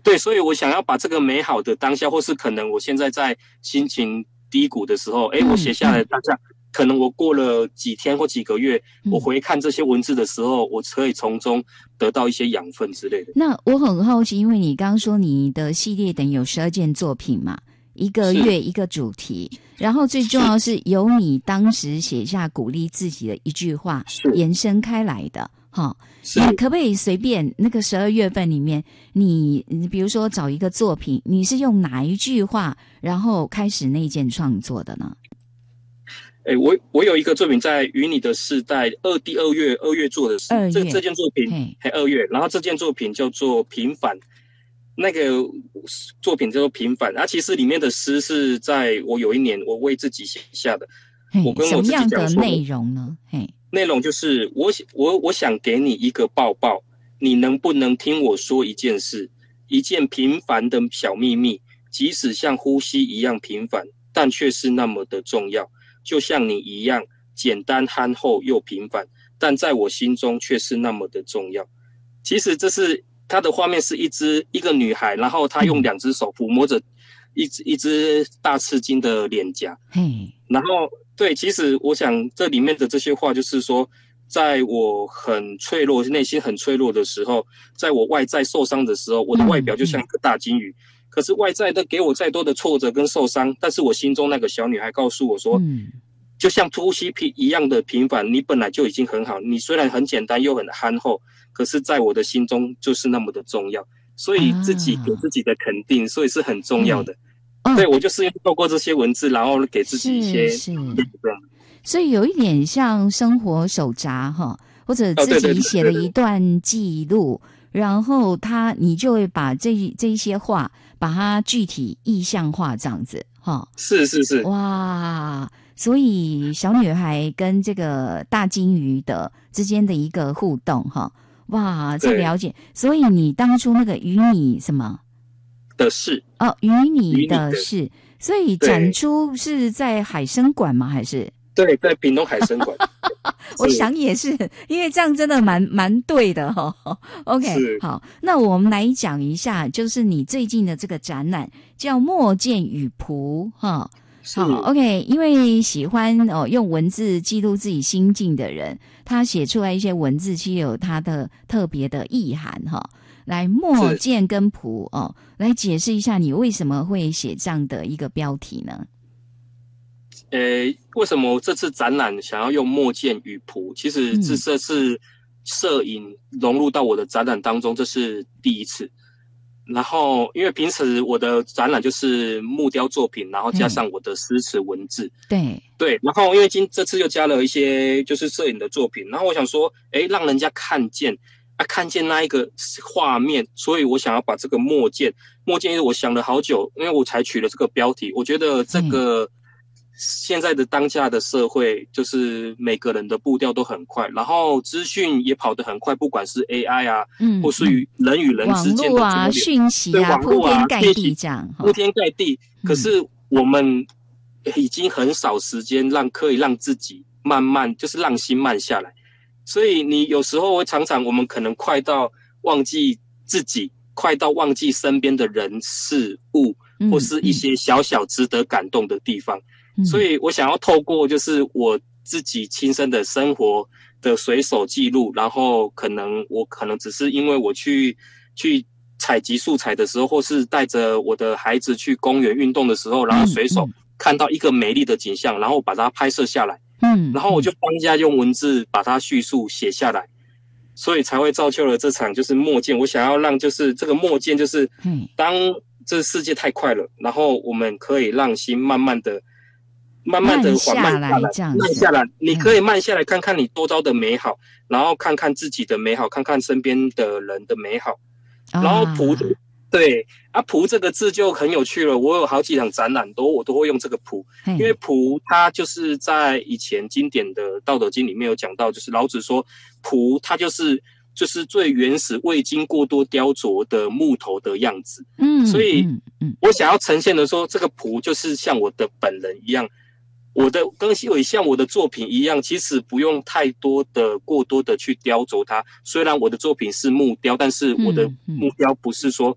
对，所以我想要把这个美好的当下，或是可能我现在在心情低谷的时候，我写下来当下，可能我过了几天或几个月，我回看这些文字的时候，我可以从中得到一些养分之类的。 那我很好奇，因为你刚刚说你的系列等于有12件作品嘛，一个月一个主题，然后最重要是由你当时写下鼓励自己的一句话延伸开来的。那可不可以随便那个12月份里面，你比如说找一个作品，你是用哪一句话然后开始那件创作的呢？ 我有一个作品在《与你的世代》第二月做的事，这件作品2月，然后这件作品叫做平凡，那个作品叫做平凡，其实里面的诗是在我有一年我为自己写下的。我跟我自己讲说，什么样的内容呢？ 内容就是我想给你一个抱抱，你能不能听我说一件事，一件平凡的小秘密，即使像呼吸一样平凡，但却是那么的重要，就像你一样简单憨厚又平凡，但在我心中却是那么的重要。其实这是它的画面是一个女孩，然后她用2只手抚摸着一只大赤金的脸颊，然后对，其实我想这里面的这些话就是说，在我很脆弱，内心很脆弱的时候，在我外在受伤的时候，我的外表就像一个大金鱼，可是外在的给我再多的挫折跟受伤，但是我心中那个小女孩告诉我说，就像呼吸一样的平凡，你本来就已经很好，你虽然很简单又很憨厚，可是在我的心中就是那么的重要，所以自己给自己的肯定，所以是很重要的。对，我就是透过这些文字，然后给自己一些所以有一点像生活手札或者自己写了一段记录，然后你就会把这一些话把它具体意象化这样子是哇，所以小女孩跟这个大金鱼的之间的一个互动哇，这了解。所以你当初那个与你什么的事与你的事，所以展出是在海生馆吗？还是？ 对，在屏东海生馆。 我想也是，因为这样真的蛮对的OK， 好，那我们来讲一下，就是你最近的这个展览叫《墨见与仆》好 OK， 因为喜欢用文字记录自己心境的人，他写出来一些文字其实有他的特别的意涵来墨见跟仆来解释一下你为什么会写这样的一个标题呢？ 为什么这次展览想要用墨见与仆？其实这次摄影融入到我的展览当中，这是第一次。然后因为平时我的展览就是木雕作品，然后加上我的诗词文字。对，然后因为这次又加了一些就是摄影的作品，然后我想说让人家看见那一个画面，所以我想要把这个墨见，我想了好久，因为我才取了这个标题。我觉得这个现在的当下的社会，就是每个人的步调都很快，然后资讯也跑得很快，不管是 AI 或是人与人之间的网络讯息铺天盖地这样， 铺天盖地。可是我们已经很少时间可以让自己慢慢，就是让心慢下来。所以你有时候常常我们可能快到忘记自己，快到忘记身边的人事物，或是一些小小值得感动的地方。所以我想要透过就是我自己亲身的生活的随手记录，然后我可能只是因为我去采集素材的时候，或是带着我的孩子去公园运动的时候，然后随手看到一个美丽的景象，然后把它拍摄下来。然后我就当下用文字把它叙述写下来，所以才会造就了这场就是墨见。我想要让就是这个墨见，就是当这世界太快了，然后我们可以让心慢慢的缓慢下来，你可以慢下来看看你多招的美好，然后看看自己的美好，看看身边的人的美好。然后仆这个字就很有趣了，我有好几场展览我都会用这个仆，因为仆它就是在以前经典的《道德经》里面有讲到，就是老子说仆它就是最原始未经过多雕琢的木头的样子。所以我想要呈现的说，这个仆就是像我的本人一样，像我的作品一样，其实不用过多的去雕琢它。虽然我的作品是木雕，但是我的木雕不是说